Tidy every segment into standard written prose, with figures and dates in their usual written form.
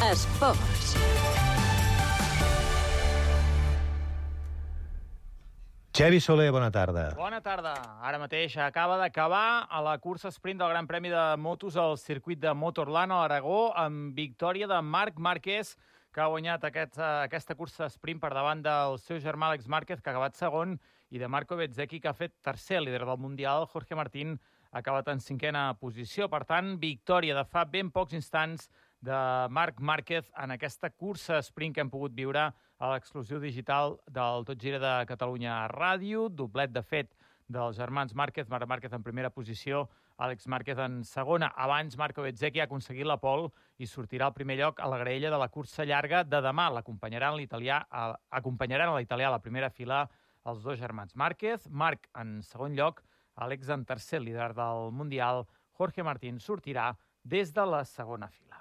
Esports. Xavi Soler, bona tarda. Bona tarda. Ara mateix acaba d'acabar a la cursa sprint del Gran Premi de Motos al circuit de Motorland a l'Aragó amb victòria de Marc Márquez, que ha guanyat aquesta cursa sprint per davant del seu germà Àlex Márquez, que ha acabat segon, i de Marco Bezzecchi, que ha fet tercer. El líder del Mundial, Jorge Martín, ha acabat en cinquena posició. Per tant, victòria de fa ben pocs instants de Marc Márquez en aquesta cursa sprint que hem pogut viure a l'exclusiu digital del Tot Gira de Catalunya Ràdio. Doblet, de fet, dels germans Márquez. Marc Márquez en primera posició, Àlex Márquez en segona. Abans, Marco Bezzecchi ha aconseguit la pole i sortirà al primer lloc a la graella de la cursa llarga de demà. Acompanyaran a l'italià a la primera fila els dos germans Márquez. Marc en segon lloc, Àlex en tercer, líder del Mundial. Jorge Martín sortirà des de la segona fila.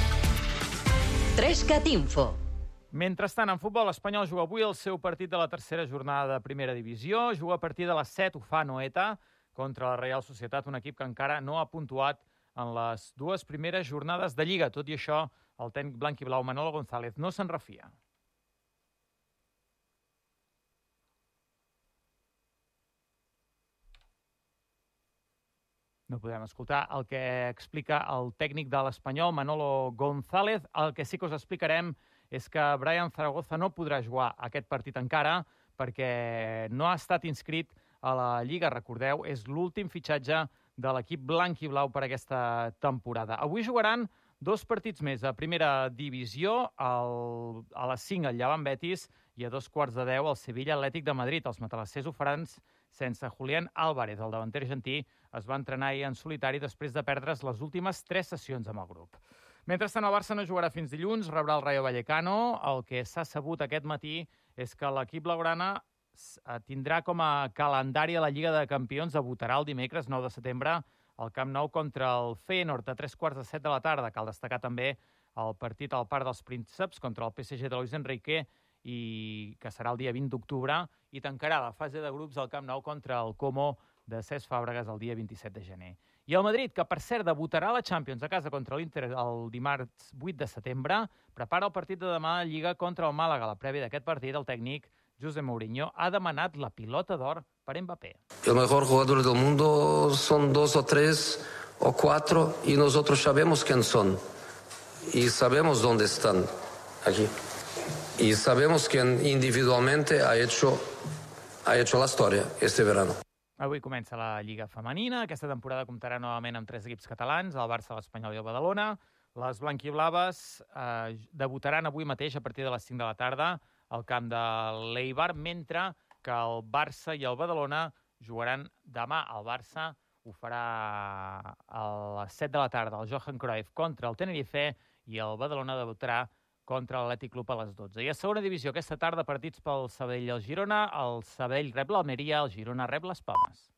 3CAT Info. Mentrestant, en futbol, l'Espanyol juga avui el seu partit de la tercera jornada de primera divisió. Juga a partir de les 7, ho fa Noeta, contra la Reial Societat, un equip que encara no ha puntuat en les dues primeres jornades de Lliga. Tot i això, el tècnic blanc i blau Manolo González no se'n refia. No podem escoltar el que explica el tècnic de l'Espanyol, Manolo González. El que sí que us explicarem és que Brian Zaragoza no podrà jugar aquest partit encara perquè no ha estat inscrit a la Lliga. Recordeu, és l'últim fitxatge de l'equip blanc i blau per aquesta temporada. Avui jugaran dos partits més a primera divisió. A les 5 el Llevant Betis i a 2:15 el Sevilla Atlètic de Madrid. Els matalassers ho faran sense Julián Álvarez. El davanter argentí es va entrenar ahir en solitari després de perdre's les últimes 3 sessions amb el grup. Mentrestant, el Barça no jugarà fins dilluns, rebrà el Rayo Vallecano. El que s'ha sabut aquest matí és que l'equip blaugrana tindrà com a calendari a la Lliga de Campions, debutarà el dimecres 9 de setembre al Camp Nou contra el Feyenoord a 15:45 de la tarda. Cal destacar també el partit al Parc dels Prínceps contra el PSG de Luis Enrique, i que serà el dia 20 d'octubre, i tancarà la fase de grups al Camp Nou contra el Como de Cesc Fàbregas el dia 27 de gener. I el Madrid, que per cert debutarà a la Champions a casa contra l'Inter el dimarts 8 de setembre, prepara el partit de demà a Lliga contra el Màlaga. A la prèvia d'aquest partit, el tècnic José Mourinho ha demanat la pilota d'or per Mbappé. El mejor jugador del mundo son 2 o 3 o 4 y nosotros sabemos quién son y sabemos dónde están aquí. Y sabemos quién individualmente ha hecho la historia este verano. Avui comença la Lliga Femenina. Aquesta temporada comptarà novament amb 3 equips catalans, el Barça, l'Espanyol i el Badalona. Les blanquiblaves debutaran avui mateix a partir de les 5 de la tarda al camp de l'Eibar, mentre que el Barça i el Badalona jugaran demà. El Barça ho farà a les 7 de la tarda al Johan Cruyff contra el Tenerife i el Badalona debutarà contra l'Atlètic Club a les 12. I a segona divisió aquesta tarda partits pel Sabadell i el Girona. El Sabadell rep l'Almeria, el Girona rep les Palmes.